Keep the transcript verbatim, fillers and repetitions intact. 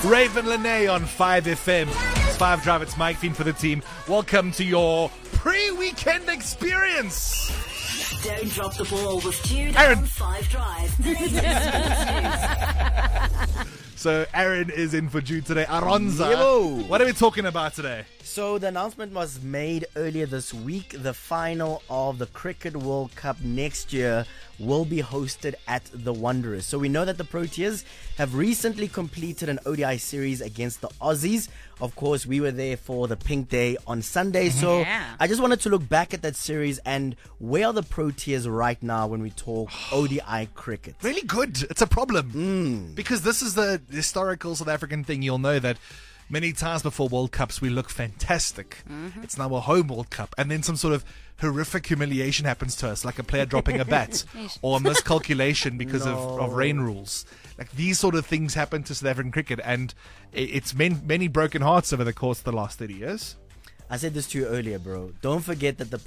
Raven Lene on five F M. It's five Drive, it's Mike Fiend for the team. Welcome to your pre-weekend experience. Don't drop the ball with Jude Aaron. on five Drive. So Aaron is in for Jude today. Aronza. Yo. What are we talking about today? So the announcement was made earlier this week. The final of the Cricket World Cup next year will be hosted at the Wanderers. So we know that the Proteas have recently completed an O D I series against the Aussies. Of course, we were there for the Pink Day on Sunday. So Yeah. I just wanted to look back at that series and where are the Proteas right now when we talk O D I cricket? Really good. It's a problem. Because this is the historical South African thing. You'll know that many times before World Cups, we look fantastic. It's now a home World Cup. And then some sort of horrific humiliation happens to us, like a player dropping a bat or a miscalculation because of, of rain rules. Like these sort of things happen to South African cricket. And i- it's many, many broken hearts over the course of the last thirty years. I said this to you earlier, bro. Don't forget that the